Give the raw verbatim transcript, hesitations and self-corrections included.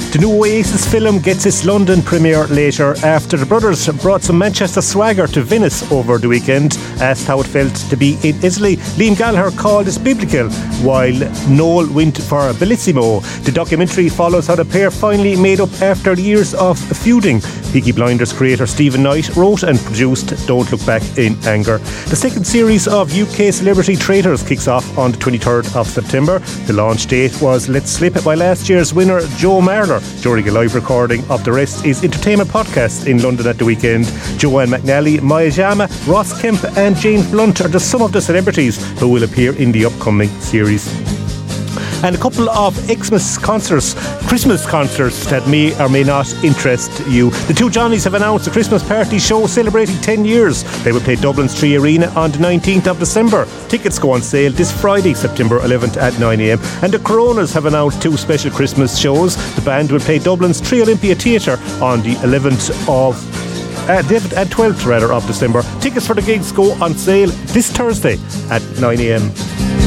The new Oasis film gets its London premiere later after the brothers brought some Manchester swagger to Venice over the weekend. Asked how it felt to be in Italy, Liam Gallagher called it biblical, while Noel went for Bellissimo. The documentary follows how the pair finally made up after years of feuding. Peaky Blinders creator Stephen Knight wrote and produced Don't Look Back in Anger. The second series of U K Celebrity Traitors kicks off on the twenty-third of September. The launch date was let slip by last year's winner Joe Marler during a live recording of The Rest is Entertainment podcast in London at the weekend. Joanne McNally, Maya Jama, Ross Kemp and James Blunt are just some of the celebrities who will appear in the upcoming series. And a couple of Xmas concerts, Christmas concerts that may or may not interest you. The Two Johnnies have announced a Christmas party show celebrating ten years. They will play Dublin's Tree Arena on the nineteenth of December. Tickets go on sale this Friday, September eleventh at nine a m. And the Coronas have announced two special Christmas shows. The band will play Dublin's Tree Olympia Theatre on the eleventh of Uh, and twelfth rather of December. Tickets for the gigs go on sale this Thursday at nine a m.